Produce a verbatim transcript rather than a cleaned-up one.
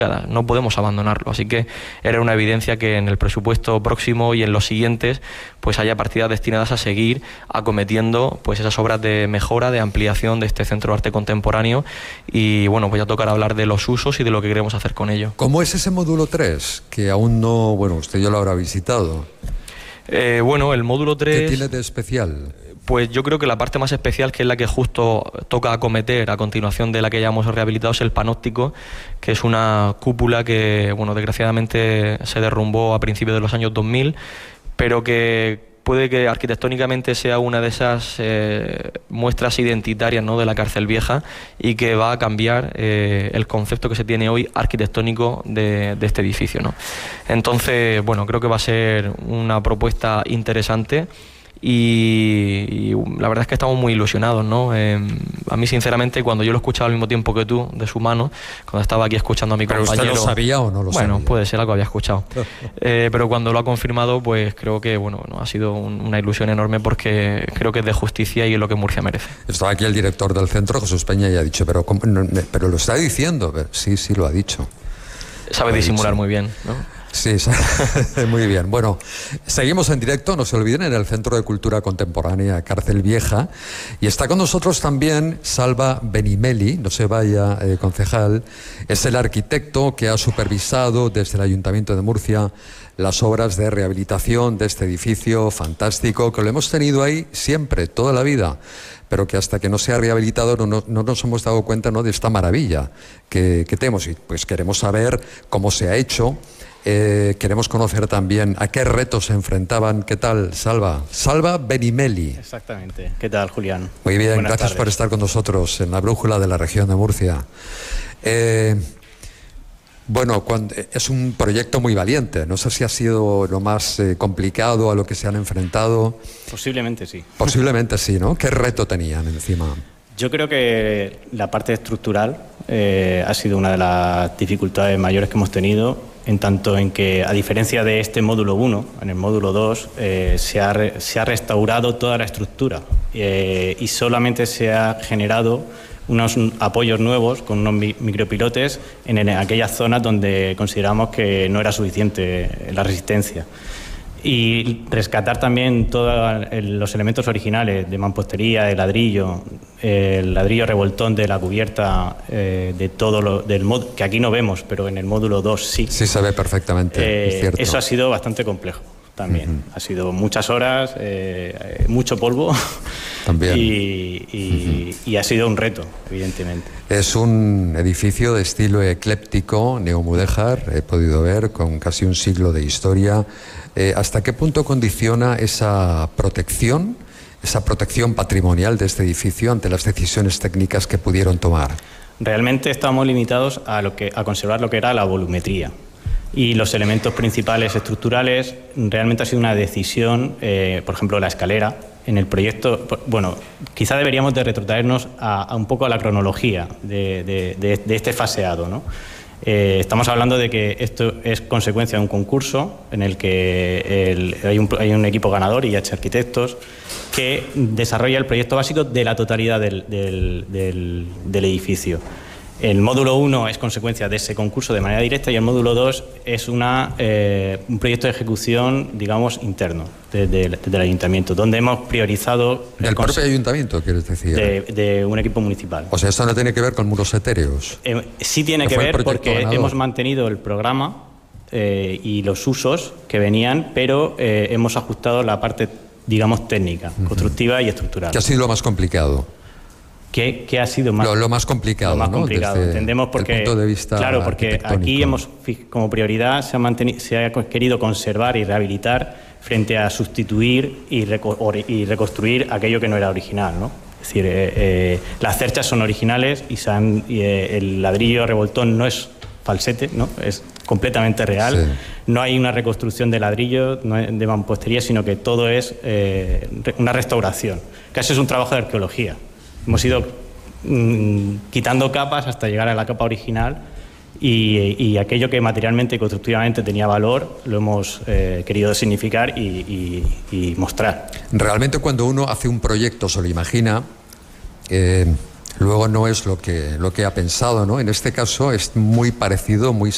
no podemos abandonarlo, así que era una evidencia que en el presupuesto próximo y en los siguientes pues haya partidas destinadas a seguir acometiendo pues esas obras de mejora, de ampliación de este Centro de Arte Contemporáneo y bueno, pues ya tocará hablar de los usos y de lo que queremos hacer con ello. ¿Cómo es ese módulo tres? Que aún no, bueno, usted ya lo habrá visitado. Eh, bueno, el módulo tres... ¿Qué tiene de especial? Pues yo creo que la parte más especial, que es la que justo toca acometer a continuación de la que ya hemos rehabilitado, es el panóptico, que es una cúpula que, bueno, desgraciadamente se derrumbó a principios de los años dos mil, pero que puede que arquitectónicamente sea una de esas eh, muestras identitarias, ¿no?, de la cárcel vieja y que va a cambiar eh, el concepto que se tiene hoy arquitectónico de, de este edificio, ¿no? Entonces, bueno, creo que va a ser una propuesta interesante. Y, y la verdad es que estamos muy ilusionados, ¿no? Eh, a mí, sinceramente, cuando yo lo he escuchado al mismo tiempo que tú, de su mano, cuando estaba aquí escuchando a mi ¿Pero compañero... usted lo sabía o no lo bueno, sabía? puede ser algo que había escuchado. eh, pero cuando lo ha confirmado, pues creo que, bueno, bueno ha sido un, una ilusión enorme porque creo que es de justicia y es lo que Murcia merece. Estaba aquí el director del centro, Jesús Peña, y ha dicho, pero, ¿cómo? No, pero lo está diciendo. Sí, sí, lo ha dicho. Sabe disimular muy bien, ¿no? Sí, muy bien. Bueno, seguimos en directo, no se olviden, en el Centro de Cultura Contemporánea Cárcel Vieja. Y está con nosotros también Salva Benimeli, no se vaya, eh, concejal. Es el arquitecto que ha supervisado desde el Ayuntamiento de Murcia las obras de rehabilitación de este edificio fantástico, que lo hemos tenido ahí siempre, toda la vida, pero que hasta que no se ha rehabilitado no, no, no nos hemos dado cuenta, ¿no?, de esta maravilla que, que tenemos. Y pues queremos saber cómo se ha hecho. Eh, queremos conocer también a qué retos se enfrentaban. ¿Qué tal, Salva? Salva Benimeli. Exactamente. ¿Qué tal, Julián? Muy bien, Buenas gracias tardes. por estar con nosotros en la brújula de la región de Murcia. Eh, bueno, cuando, es un proyecto muy valiente. No sé si ha sido lo más eh, complicado a lo que se han enfrentado. Posiblemente sí. Posiblemente sí, ¿no? ¿Qué reto tenían encima? Yo creo que la parte estructural eh, ha sido una de las dificultades mayores que hemos tenido, en tanto en que, a diferencia de este módulo uno, en el módulo dos eh, se, ha re, se ha restaurado toda la estructura eh, y solamente se ha generado unos apoyos nuevos con unos mi, micropilotes en, en aquellas zonas donde consideramos que no era suficiente la resistencia. Y rescatar también todos los elementos originales de mampostería, de ladrillo, el ladrillo revoltón de la cubierta, eh, de todo lo del mod, que aquí no vemos, pero en el módulo dos sí. Sí se ve perfectamente, eh, es cierto. Eso ha sido bastante complejo también. Uh-huh. Ha sido muchas horas, eh, mucho polvo también. y, y, uh-huh. y ha sido un reto, evidentemente. Es un edificio de estilo ecléptico, neomudéjar, he podido ver, con casi un siglo de historia. Eh, ¿Hasta qué punto condiciona esa protección, esa protección patrimonial de este edificio ante las decisiones técnicas que pudieron tomar? Realmente estamos limitados a, lo que, a conservar lo que era la volumetría. Y los elementos principales estructurales realmente ha sido una decisión, eh, por ejemplo, la escalera. En el proyecto, bueno, quizá deberíamos de retrotraernos a, a un poco a la cronología de, de, de, de este faseado, ¿no? Eh, estamos hablando de que esto es consecuencia de un concurso en el que el, hay, un, hay un equipo ganador, I H Arquitectos, que desarrolla el proyecto básico de la totalidad del, del, del, del edificio. El módulo uno es consecuencia de ese concurso de manera directa y el módulo dos es una, eh, un proyecto de ejecución, digamos, interno de, de, de, del ayuntamiento, donde hemos priorizado... ¿Del propio ayuntamiento, quieres decir? De, de un equipo municipal. O sea, esto no tiene que ver con muros etéreos. Eh, sí tiene que ver porque ganador. Hemos mantenido el programa eh, y los usos que venían, pero eh, hemos ajustado la parte, digamos, técnica, uh-huh. constructiva y estructural. ¿Qué ha sido lo más complicado? ¿Qué, qué ha sido más, lo, lo más complicado? Lo más ¿no? complicado, Desde entendemos porque, el punto de vista claro, porque aquí hemos, como prioridad se ha, mantenido, se ha querido conservar y rehabilitar frente a sustituir y, reco y reconstruir aquello que no era original, ¿no? Es decir, eh, eh, las cerchas son originales y, se han, y eh, el ladrillo revoltón no es falsete, ¿no? Es completamente real. Sí. No hay una reconstrucción de ladrillo, no de mampostería, sino que todo es eh, una restauración. Casi es un trabajo de arqueología. Hemos ido mmm, quitando capas hasta llegar a la capa original y, y aquello que materialmente y constructivamente tenía valor lo hemos eh, querido significar y, y, y mostrar. Realmente cuando uno hace un proyecto se lo imagina, eh, luego no es lo que, lo que ha pensado, ¿no? En este caso es muy parecido, muy